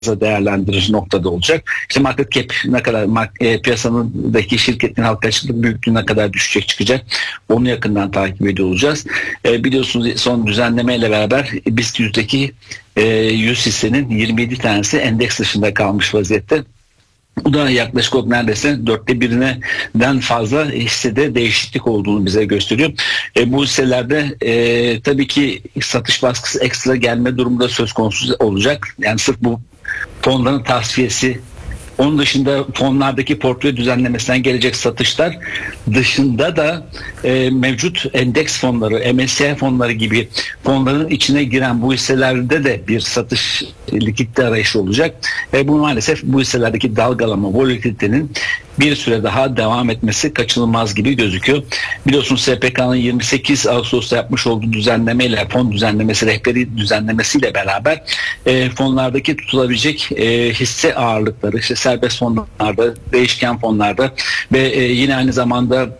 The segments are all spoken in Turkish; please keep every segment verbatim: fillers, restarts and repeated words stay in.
değerlendirir noktada olacak. İşte market cap ne kadar, e, piyasanındaki şirketin halka açıklık büyüklüğü ne kadar düşecek çıkacak, onu yakından takip ediyor olacağız. E, biliyorsunuz son düzenlemeyle beraber BIST yüzdeki e, yüz hissenin yirmi yedi tanesi endeks dışında kalmış vaziyette. Bu da yaklaşık olarak neredeyse dörtte birinden fazla hissede değişiklik olduğunu bize gösteriyor. E, bu hisselerde e, tabii ki satış baskısı ekstra gelme durumunda söz konusu olacak. Yani sırf bu fonların tasfiyesi, onun dışında fonlardaki portföy düzenlemesinden gelecek satışlar dışında da e, mevcut endeks fonları, M S C I fonları gibi fonların içine giren bu hisselerde de bir satış likidite arayışı olacak. Ve bu maalesef bu hisselerdeki dalgalama, volatilitenin bir süre daha devam etmesi kaçınılmaz gibi gözüküyor. Biliyorsunuz S P K'nın yirmi sekiz Ağustos'ta yapmış olduğu düzenlemeyle, fon düzenlemesi, rehberi düzenlemesiyle beraber e, fonlardaki tutulabilecek e, hisse ağırlıkları, işte serbest fonlarda, değişken fonlarda ve e, yine aynı zamanda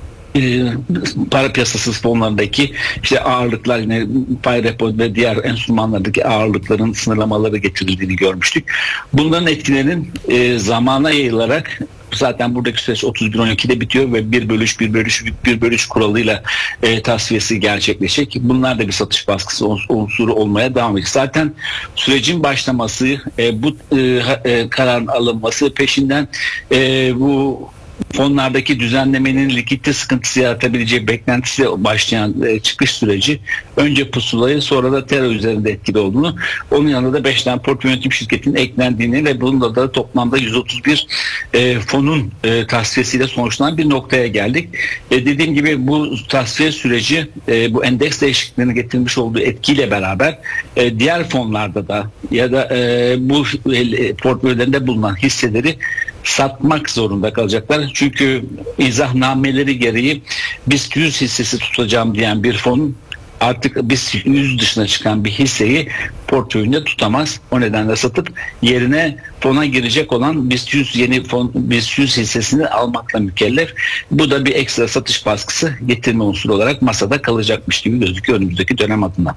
e, para piyasası fonlarındaki işte ağırlıklar, yine pay repo ve diğer enstrümanlardaki ağırlıkların sınırlamaları getirildiğini görmüştük. Bunların etkilerinin e, zamana yayılarak, zaten buradaki süreç otuz bir on ikide bitiyor ve bir bölü üç, bir bölü üç, bir bölü üç kuralıyla e, tasfiyesi gerçekleşecek. Bunlar da bir satış baskısı unsuru olmaya devam edecek. Zaten sürecin başlaması, e, bu e, e, kararın alınması, peşinden e, bu fonlardaki düzenlemenin likidite sıkıntısı yaratabileceği beklentisiyle başlayan e, çıkış süreci önce pusulayı, sonra da Tera üzerinde etkili olduğunu, onun yanında da beş tane portföy yönetim şirketinin eklendiğini ve bununla da toplamda yüz otuz bir e, fonun e, tasfiyesiyle sonuçlanan bir noktaya geldik. E, dediğim gibi bu tasfiye süreci e, bu endeks değişikliğini getirmiş olduğu etkiyle beraber e, diğer fonlarda da ya da e, bu e, portföylerinde bulunan hisseleri satmak zorunda kalacaklar. Çünkü izahnameleri gereği BIST yüz hissesi tutacağım diyen bir fon artık BIST yüz dışına çıkan bir hisseyi portföyünde tutamaz. O nedenle satıp yerine fona girecek olan BIST yüz yeni fon BIST yüz hissesini almakla mükellef. Bu da bir ekstra satış baskısı getirme unsuru olarak masada kalacakmış gibi gözüküyor önümüzdeki dönem adına.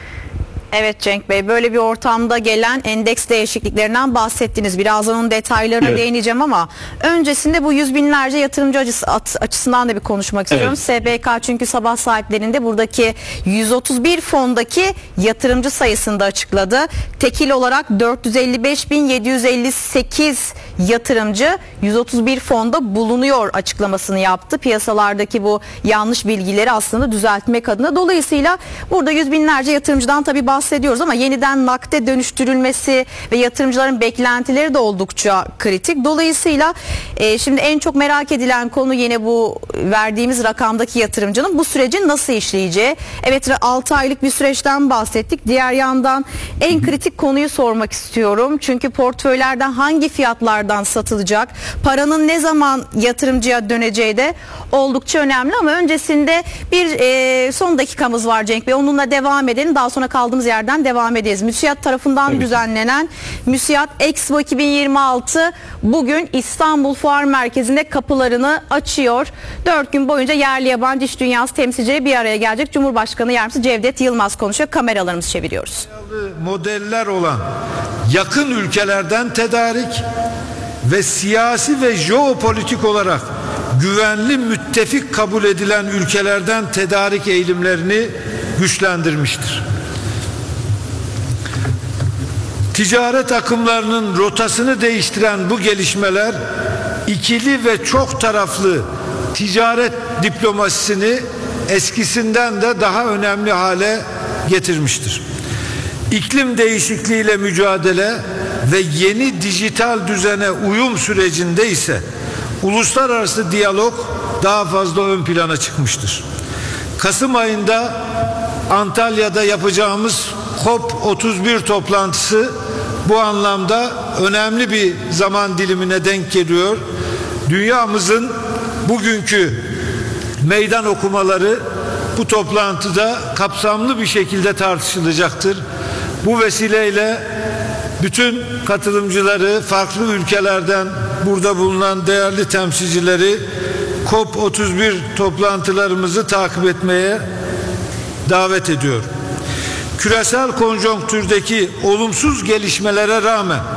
Evet Cenk Bey, böyle bir ortamda gelen endeks değişikliklerinden bahsettiniz. Birazdan onun detaylarına evet. değineceğim ama öncesinde bu yüz binlerce yatırımcı açısından da bir konuşmak istiyorum. Evet. S B K çünkü sabah saatlerinde buradaki yüz otuz bir fondaki yatırımcı sayısını da açıkladı. Tekil olarak dört yüz elli beş bin yedi yüz elli sekiz yatırımcı yüz otuz bir fonda bulunuyor açıklamasını yaptı. Piyasalardaki bu yanlış bilgileri aslında düzeltmek adına. Dolayısıyla burada yüz binlerce yatırımcıdan tabii bahsediyoruz. bahsediyoruz ama yeniden nakde dönüştürülmesi ve yatırımcıların beklentileri de oldukça kritik. Dolayısıyla e, şimdi en çok merak edilen konu yine bu verdiğimiz rakamdaki yatırımcının bu sürecin nasıl işleyeceği. Evet, altı aylık bir süreçten bahsettik. Diğer yandan en kritik konuyu sormak istiyorum. Çünkü portföylerden hangi fiyatlardan satılacak, paranın ne zaman yatırımcıya döneceği de oldukça önemli ama öncesinde bir e, son dakikamız var Cenk Bey. Onunla devam edelim. Daha sonra kaldığımız yerden devam edeceğiz. MÜSİAD tarafından Tabii. düzenlenen MÜSİAD Expo iki bin yirmi altı bugün İstanbul Fuar Merkezi'nde kapılarını açıyor. dört gün boyunca yerli yabancı iş dünyası temsilcileri bir araya gelecek. Cumhurbaşkanı Yardımcısı Cevdet Yılmaz konuşuyor. Kameralarımızı çeviriyoruz. Modeller olan yakın ülkelerden tedarik ve siyasi ve jeopolitik olarak güvenli müttefik kabul edilen ülkelerden tedarik eğilimlerini güçlendirmiştir. Ticaret akımlarının rotasını değiştiren bu gelişmeler ikili ve çok taraflı ticaret diplomasisini eskisinden de daha önemli hale getirmiştir. İklim değişikliğiyle mücadele ve yeni dijital düzene uyum sürecinde ise uluslararası diyalog daha fazla ön plana çıkmıştır. Kasım ayında Antalya'da yapacağımız COP otuz bir toplantısı bu anlamda önemli bir zaman dilimine denk geliyor. Dünyamızın bugünkü meydan okumaları bu toplantıda kapsamlı bir şekilde tartışılacaktır. Bu vesileyle bütün katılımcıları, farklı ülkelerden burada bulunan değerli temsilcileri COP otuz bir toplantılarımızı takip etmeye davet ediyor. küresel konjonktürdeki olumsuz gelişmelere rağmen